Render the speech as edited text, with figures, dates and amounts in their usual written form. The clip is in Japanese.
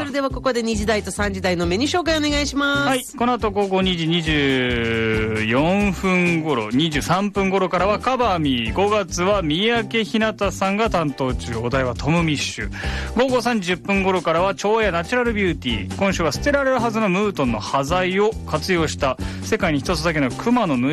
れではここで2時台と3時台のメニュー紹介お願いします。 はい、この後午後2時24分頃23分頃からはカバーミー。5月は三宅ひなたさんが担当中。お題はトムミッシュ。午後3時10分頃からは超エアナチュラルビューティー。今週は捨てられるはずのムートンの端材を活用した世界に一つだけのクマのぬい